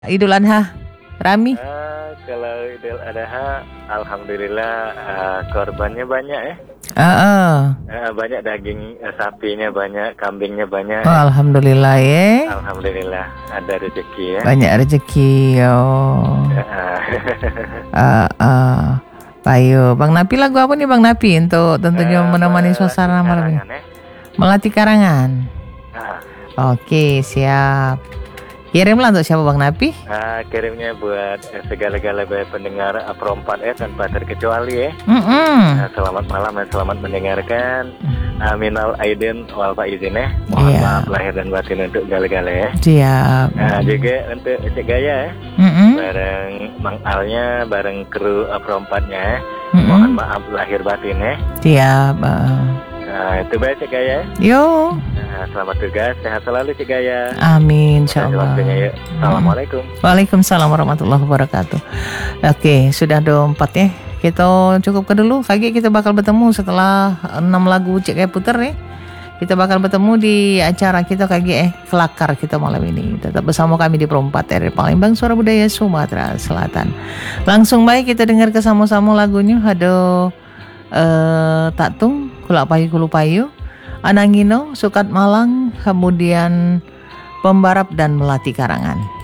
Idul Adha, Rami. Kalau Idul Adha, alhamdulillah korbannya banyak ya. Banyak daging sapinya banyak, kambingnya banyak. Oh, alhamdulillah ya. Alhamdulillah ada rezeki ya. Banyak rezeki yo. Bayu, Bang Napi lagu apa nih Bang Napi untuk tentunya menemani suasana malam ini? Melati Karangan. Oke, siap. Kirimlah untuk siapa Bang Napi? Kirimnya buat segala-gala pendengar Pro 4 tanpa terkecuali ya. Selamat malam dan selamat mendengarkan. Minal aidin wal faizin ya. Mohon maaf lahir dan batin untuk gala-gala ya. Siap. Juga untuk Cik Gaya ya. Bareng Mang Alnya, bareng kru Pro 4-nya ya. Mohon maaf lahir batin ya. Siap. Itu baik Cik Gaya. Yo. Selamat tugas, sehat selalu Cik Gaya. Amin, insyaallah. Assalamualaikum. Waalaikumsalam warahmatullahi wabarakatuh. Oke, sudah 24 ya. Kita cukupkan dulu. Pagi kita bakal bertemu setelah 6 lagu Cik Gaya putar ya. Kita bakal bertemu di acara kita Kelakar kita malam ini. Tetap bersama kami di Pro 4 RRI Palembang, Suara Budaya Sumatera Selatan. Langsung baik kita dengar sama-sama lagunya. Ada Tatung, Kulak Payu Kulu Payu, Anangino, Sukat Malang, kemudian Pembarap dan Melati Karangan.